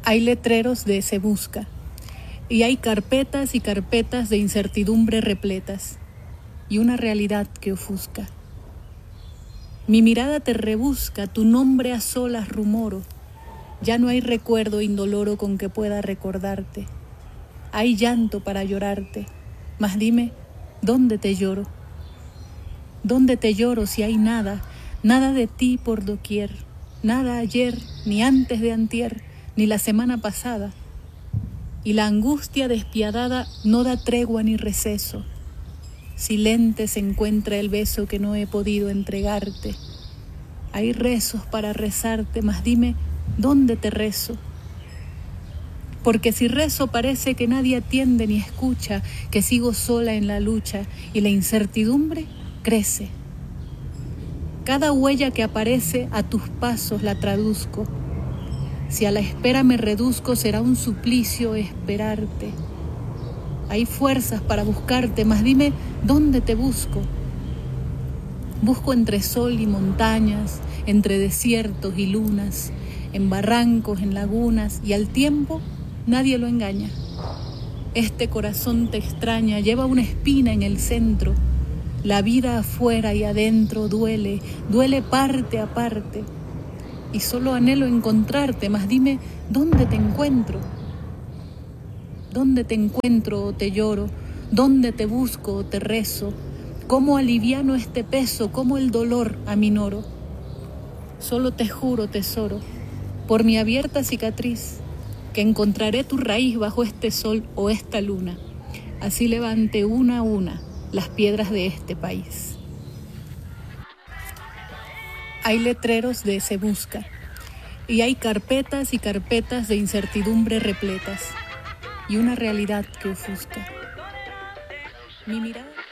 Hay letreros de se busca, y hay carpetas y carpetas de incertidumbre repletas, y una realidad que ofusca. Mi mirada te rebusca, tu nombre a solas rumoro, ya no hay recuerdo indoloro con que pueda recordarte. Hay llanto para llorarte, mas dime, ¿dónde te lloro? ¿Dónde te lloro si hay nada, nada de ti por doquier, nada ayer, ni antes de antier, ni la semana pasada? Y la angustia despiadada no da tregua ni receso. Silente se encuentra el beso que no he podido entregarte. Hay rezos para rezarte, mas dime, ¿dónde te rezo? Porque si rezo parece que nadie atiende ni escucha, que sigo sola en la lucha y la incertidumbre crece. Cada huella que aparece a tus pasos la traduzco. Si a la espera me reduzco será un suplicio esperarte. Hay fuerzas para buscarte, mas dime, ¿dónde te busco? Busco entre sol y montañas, entre desiertos y lunas, en barrancos, en lagunas, y al tiempo nadie lo engaña. Este corazón te extraña, lleva una espina en el centro. La vida afuera y adentro duele, duele parte a parte. Y solo anhelo encontrarte, mas dime, ¿dónde te encuentro? ¿Dónde te encuentro o te lloro? ¿Dónde te busco o te rezo? ¿Cómo aliviano este peso? ¿Cómo el dolor aminoro? Solo te juro, tesoro, por mi abierta cicatriz, que encontraré tu raíz bajo este sol o esta luna. Así levante una a una las piedras de este país. Hay letreros de se busca, y hay carpetas y carpetas de incertidumbre repletas, y una realidad que ofusca. Mi mirada